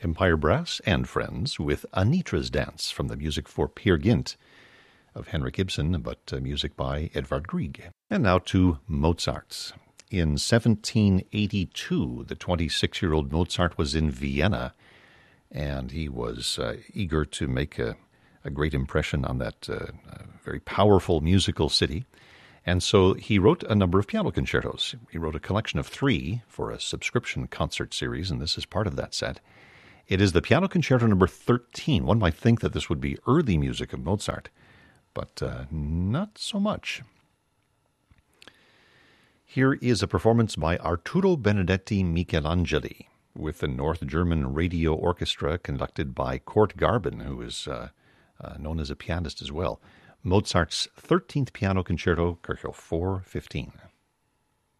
Empire Brass and Friends with Anitra's Dance from the music for Peer Gynt of Henrik Ibsen, but music by Edvard Grieg. And now to Mozart. In 1782, the 26-year-old Mozart was in Vienna, and he was eager to make a great impression on that very powerful musical city. And so he wrote a number of piano concertos. He wrote a collection of 3 for a subscription concert series, and this is part of that set. It is the Piano Concerto number 13. One might think that this would be early music of Mozart, but not so much. Here is a performance by Arturo Benedetti Michelangeli with the North German Radio Orchestra conducted by Kurt Garben, who is known as a pianist as well. Mozart's 13th Piano Concerto, Köchel 415.